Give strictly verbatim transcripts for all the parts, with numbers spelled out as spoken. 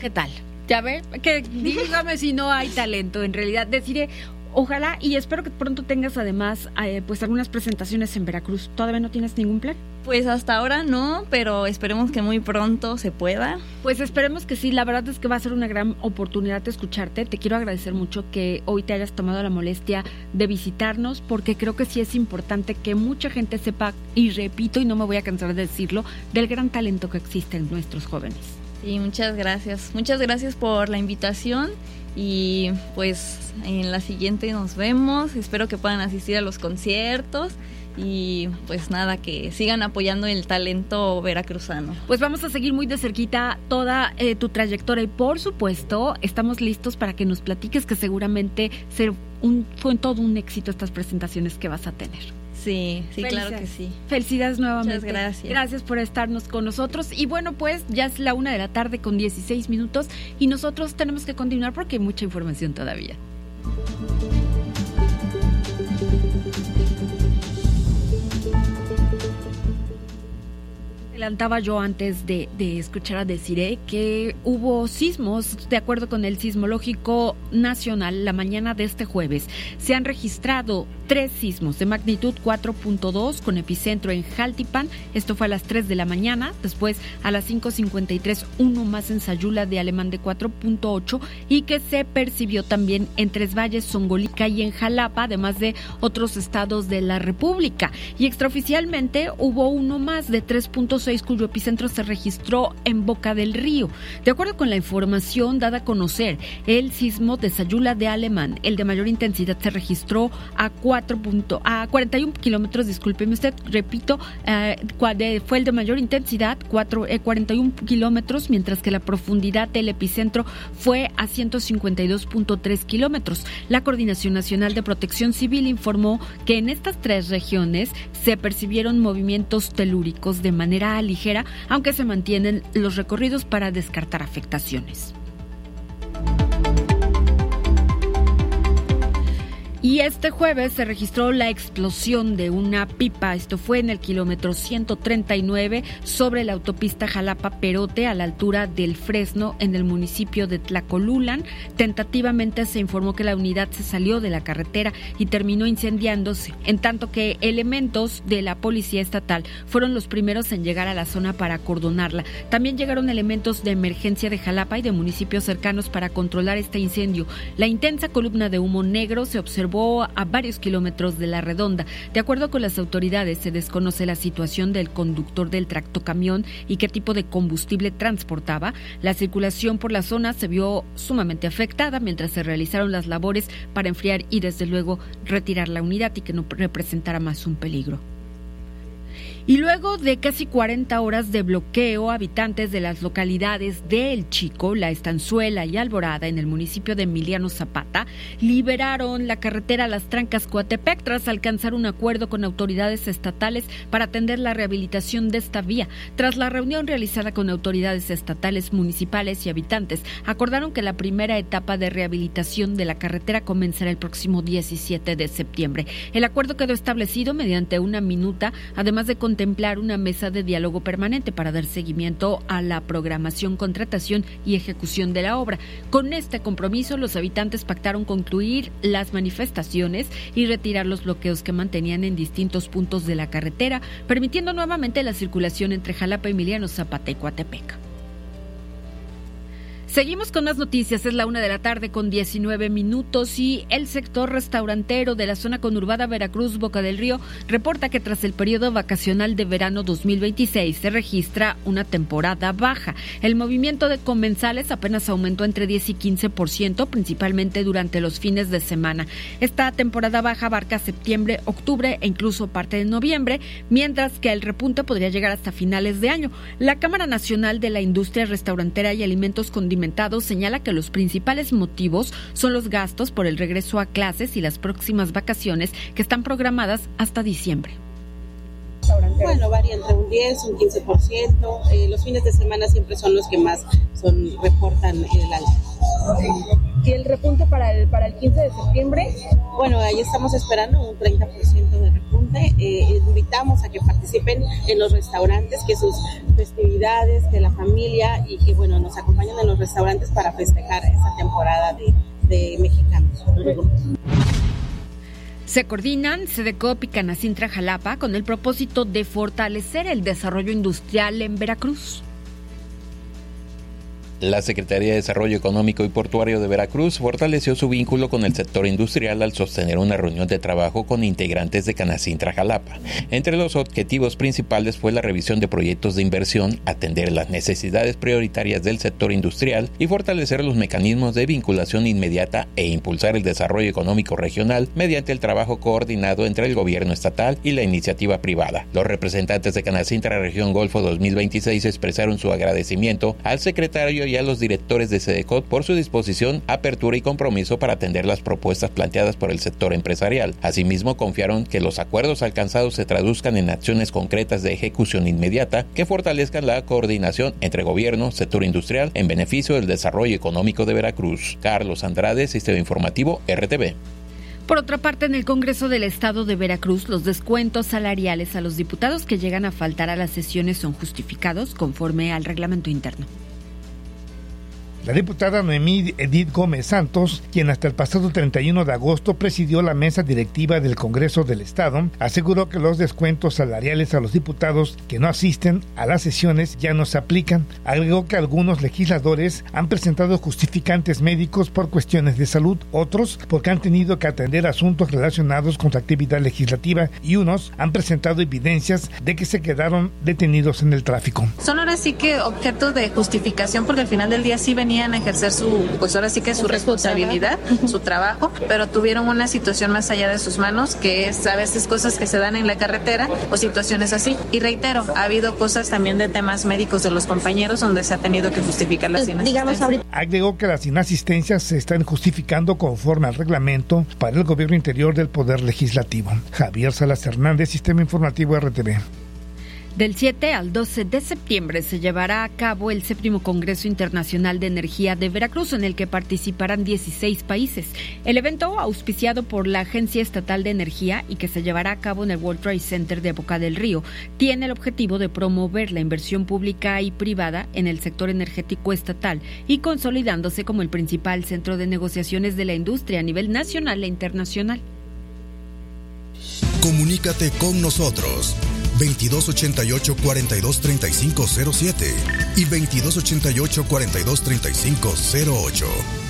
¿Qué tal? ¿Ya ve? Que dígame si no hay talento. En realidad, deciré, ojalá y espero que pronto tengas además eh, pues algunas presentaciones en Veracruz. ¿Todavía no tienes ningún plan? Pues hasta ahora no, pero esperemos que muy pronto se pueda. Pues esperemos que sí, la verdad es que va a ser una gran oportunidad de escucharte. Te quiero agradecer mucho que hoy te hayas tomado la molestia de visitarnos, porque creo que sí es importante que mucha gente sepa, y repito, y no me voy a cansar de decirlo, del gran talento que existe en nuestros jóvenes. Sí, muchas gracias. Muchas gracias por la invitación y pues en la siguiente nos vemos. Espero que puedan asistir a los conciertos y pues nada, que sigan apoyando el talento veracruzano. Pues vamos a seguir muy de cerquita toda eh, tu trayectoria y por supuesto estamos listos para que nos platiques, que seguramente ser un, fue todo un éxito estas presentaciones que vas a tener. Sí, sí, claro que sí. Felicidades nuevamente. Muchas gracias. Gracias por estarnos con nosotros. Y bueno, pues ya es la una de la tarde con dieciséis minutos y nosotros tenemos que continuar porque hay mucha información todavía. Adelantaba yo antes de, de escuchar a Desiree que hubo sismos. De acuerdo con el Sismológico Nacional, la mañana de este jueves se han registrado tres sismos de magnitud cuatro punto dos con epicentro en Jaltipan. Esto fue a las tres de la mañana. Después a las cinco cincuenta y tres, uno más en Sayula de Alemán de cuatro punto ocho y que se percibió también en Tres Valles, Zongolica y en Jalapa, además de otros estados de la República. Y extraoficialmente hubo uno más de tres punto seis cuyo epicentro se registró en Boca del Río. De acuerdo con la información dada a conocer, el sismo de Sayula de Alemán, el de mayor intensidad, se registró a cuatro punto, a cuarenta y un kilómetros, discúlpeme usted, repito, eh, fue el de mayor intensidad, cuatro, eh, cuarenta y un kilómetros, mientras que la profundidad del epicentro fue a ciento cincuenta y dos punto tres kilómetros. La Coordinación Nacional de Protección Civil informó que en estas tres regiones se percibieron movimientos telúricos de manera ligera, aunque se mantienen los recorridos para descartar afectaciones. Y este jueves se registró la explosión de una pipa. Esto fue en el kilómetro ciento treinta y nueve sobre la autopista Jalapa-Perote a la altura del Fresno en el municipio de Tlacolulan. Tentativamente se informó que la unidad se salió de la carretera y terminó incendiándose, en tanto que elementos de la policía estatal fueron los primeros en llegar a la zona para acordonarla. También llegaron elementos de emergencia de Jalapa y de municipios cercanos para controlar este incendio. La intensa columna de humo negro se observó a varios kilómetros de la redonda. De acuerdo con las autoridades, se desconoce la situación del conductor del tractocamión y qué tipo de combustible transportaba. La circulación por la zona se vio sumamente afectada mientras se realizaron las labores para enfriar y desde luego retirar la unidad y que no representara más un peligro. Y luego de casi cuarenta horas de bloqueo, habitantes de las localidades de El Chico, La Estanzuela y Alborada, en el municipio de Emiliano Zapata, liberaron la carretera Las Trancas-Coatepec tras alcanzar un acuerdo con autoridades estatales para atender la rehabilitación de esta vía. Tras la reunión realizada con autoridades estatales, municipales y habitantes, acordaron que la primera etapa de rehabilitación de la carretera comenzará el próximo diecisiete de septiembre. El acuerdo quedó establecido mediante una minuta, además de contemplar una mesa de diálogo permanente para dar seguimiento a la programación, contratación y ejecución de la obra. Con este compromiso, los habitantes pactaron concluir las manifestaciones y retirar los bloqueos que mantenían en distintos puntos de la carretera, permitiendo nuevamente la circulación entre Jalapa, Emiliano Zapata y Coatepec. Seguimos con más noticias, es la una de la tarde con diecinueve minutos y el sector restaurantero de la zona conurbada Veracruz, Boca del Río, reporta que tras el periodo vacacional de verano dos mil veintiséis se registra una temporada baja. El movimiento de comensales apenas aumentó entre diez y quince por ciento, principalmente durante los fines de semana. Esta temporada baja abarca septiembre, octubre e incluso parte de noviembre, mientras que el repunte podría llegar hasta finales de año. La Cámara Nacional de la Industria Restaurantera y Alimentos Condimentados señala que los principales motivos son los gastos por el regreso a clases y las próximas vacaciones que están programadas hasta diciembre. Bueno, varía entre un diez, un quince por ciento. Eh, los fines de semana siempre son los que más son, reportan el alza. ¿Y el repunte para el, para el quince de septiembre? Bueno, ahí estamos esperando un treinta por ciento de repunte. Eh, invitamos a que participen en los restaurantes, que sus festividades, que la familia y que, bueno, nos acompañen en los restaurantes para festejar esta temporada de, de mexicanos. Se coordinan Sedecop y Canacintra Jalapa con el propósito de fortalecer el desarrollo industrial en Veracruz. La Secretaría de Desarrollo Económico y Portuario de Veracruz fortaleció su vínculo con el sector industrial al sostener una reunión de trabajo con integrantes de Canacintra Jalapa. Entre los objetivos principales fue la revisión de proyectos de inversión, atender las necesidades prioritarias del sector industrial y fortalecer los mecanismos de vinculación inmediata e impulsar el desarrollo económico regional mediante el trabajo coordinado entre el gobierno estatal y la iniciativa privada. Los representantes de Canacintra Región Golfo dos mil veintiséis expresaron su agradecimiento al secretario y a los directores de Sedecop por su disposición, apertura y compromiso para atender las propuestas planteadas por el sector empresarial. Asimismo, confiaron que los acuerdos alcanzados se traduzcan en acciones concretas de ejecución inmediata que fortalezcan la coordinación entre gobierno, sector industrial, en beneficio del desarrollo económico de Veracruz. Carlos Andrade, Sistema Informativo R T V. Por otra parte, en el Congreso del Estado de Veracruz, los descuentos salariales a los diputados que llegan a faltar a las sesiones son justificados conforme al reglamento interno. La diputada Noemí Edith Gómez Santos, quien hasta el pasado treinta y uno de agosto presidió la mesa directiva del Congreso del Estado, aseguró que los descuentos salariales a los diputados que no asisten a las sesiones ya no se aplican. Agregó que algunos legisladores han presentado justificantes médicos por cuestiones de salud, otros porque han tenido que atender asuntos relacionados con su actividad legislativa y unos han presentado evidencias de que se quedaron detenidos en el tráfico. Son ahora sí que objeto de justificación porque al final del día sí venía a ejercer su, pues ahora sí que su responsabilidad, su trabajo, pero tuvieron una situación más allá de sus manos, que es a veces cosas que se dan en la carretera o situaciones así. Y reitero, ha habido cosas también de temas médicos de los compañeros donde se ha tenido que justificar las inasistencias. Agregó que las inasistencias se están justificando conforme al reglamento para el gobierno interior del Poder Legislativo. Javier Salas Hernández, Sistema Informativo R T V. Del siete al doce de septiembre se llevará a cabo el séptimo Congreso Internacional de Energía de Veracruz, en el que participarán dieciséis países. El evento, auspiciado por la Agencia Estatal de Energía y que se llevará a cabo en el World Trade Center de Boca del Río, tiene el objetivo de promover la inversión pública y privada en el sector energético estatal y consolidándose como el principal centro de negociaciones de la industria a nivel nacional e internacional. Comunícate con nosotros. veintidós ochenta y ocho, cuarenta y dos, treinta y cinco cero siete y veintidós ochenta y ocho, cuarenta y dos, treinta y cinco cero ocho.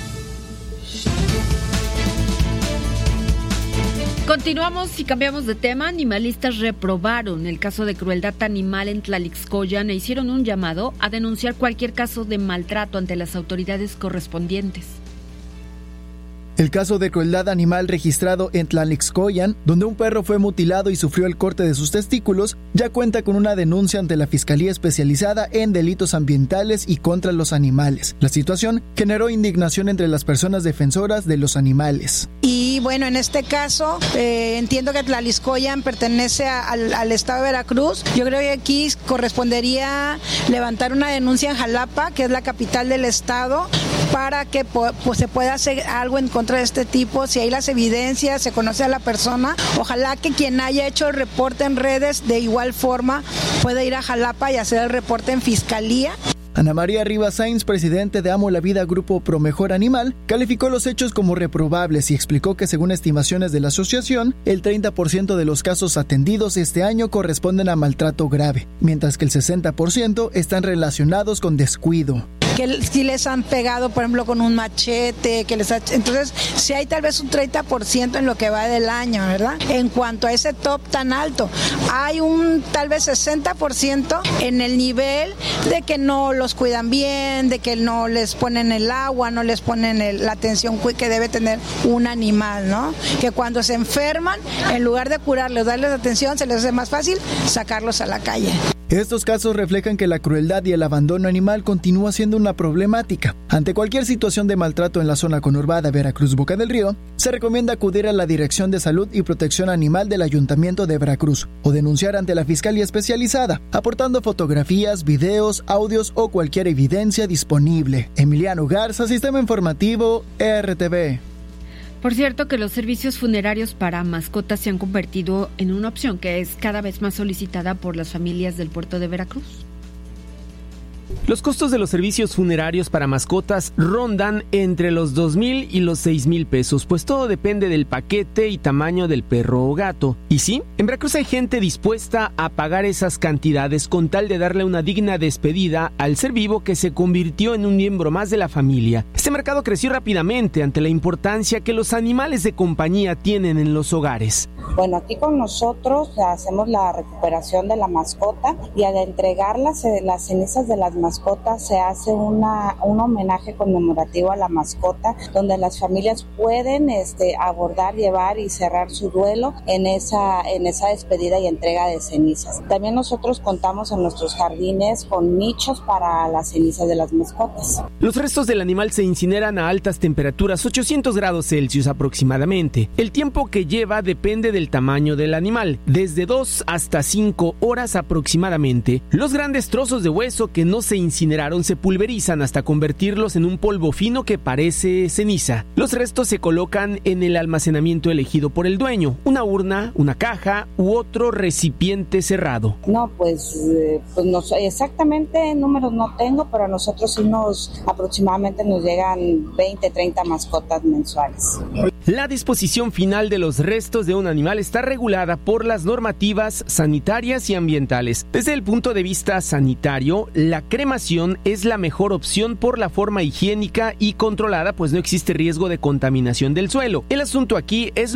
Continuamos y cambiamos de tema. Animalistas reprobaron el caso de crueldad animal en Tlalixcoyan e hicieron un llamado a denunciar cualquier caso de maltrato ante las autoridades correspondientes. El caso de crueldad animal registrado en Tlalixcoyan, donde un perro fue mutilado y sufrió el corte de sus testículos, ya cuenta con una denuncia ante la Fiscalía Especializada en Delitos Ambientales y contra los Animales. La situación generó indignación entre las personas defensoras de los animales. Y bueno, en este caso, eh, entiendo que Tlalixcoyan pertenece a, al, al estado de Veracruz. Yo creo que aquí correspondería levantar una denuncia en Jalapa, que es la capital del estado, para que pues, se pueda hacer algo en contra de este tipo. Si hay las evidencias, se conoce a la persona, ojalá que quien haya hecho el reporte en redes de igual forma pueda ir a Jalapa y hacer el reporte en fiscalía. Ana María Rivas Sainz, presidente de Amo la Vida Grupo Pro Mejor Animal, calificó los hechos como reprobables y explicó que según estimaciones de la asociación, el treinta por ciento de los casos atendidos este año corresponden a maltrato grave, mientras que el sesenta por ciento están relacionados con descuido. Que si les han pegado, por ejemplo, con un machete, que les ha... entonces si hay tal vez un treinta por ciento en lo que va del año, ¿verdad? En cuanto a ese top tan alto, hay un tal vez sesenta por ciento en el nivel de que no los cuidan bien, de que no les ponen el agua, no les ponen el, la atención que debe tener un animal, ¿no? Que cuando se enferman, en lugar de curarles, darles atención, se les hace más fácil sacarlos a la calle. Estos casos reflejan que la crueldad y el abandono animal continúa siendo una problemática. Ante cualquier situación de maltrato en la zona conurbada Veracruz-Boca del Río, se recomienda acudir a la Dirección de Salud y Protección Animal del Ayuntamiento de Veracruz o denunciar ante la Fiscalía Especializada, aportando fotografías, videos, audios o cualquier evidencia disponible. Emiliano Garza, Sistema Informativo R T V. Por cierto que los servicios funerarios para mascotas se han convertido en una opción que es cada vez más solicitada por las familias del puerto de Veracruz. Los costos de los servicios funerarios para mascotas rondan entre los dos mil y los seis mil pesos, pues todo depende del paquete y tamaño del perro o gato. Y sí, en Veracruz hay gente dispuesta a pagar esas cantidades con tal de darle una digna despedida al ser vivo que se convirtió en un miembro más de la familia. Este mercado creció rápidamente ante la importancia que los animales de compañía tienen en los hogares. Bueno, aquí con nosotros hacemos la recuperación de la mascota y al entregar las, las cenizas de las mascotas se hace una, un homenaje conmemorativo a la mascota donde las familias pueden este, abordar, llevar y cerrar su duelo en esa, en esa despedida y entrega de cenizas. También nosotros contamos en nuestros jardines con nichos para las cenizas de las mascotas. Los restos del animal se incineran a altas temperaturas, ochocientos grados Celsius aproximadamente. El tiempo que lleva depende del tamaño del animal, desde dos hasta cinco horas aproximadamente. Los grandes trozos de hueso que no se incineraron se pulverizan hasta convertirlos en un polvo fino que parece ceniza. Los restos se colocan en el almacenamiento elegido por el dueño, una urna, una caja u otro recipiente cerrado. No, pues, eh, pues no, exactamente números no tengo, pero a nosotros sí nos aproximadamente nos llegan veinte, treinta mascotas mensuales. La disposición final de los restos de un animal está regulada por las normativas sanitarias y ambientales. Desde el punto de vista sanitario, la cremación es la mejor opción por la forma higiénica y controlada, pues no existe riesgo de contaminación del suelo. El asunto aquí es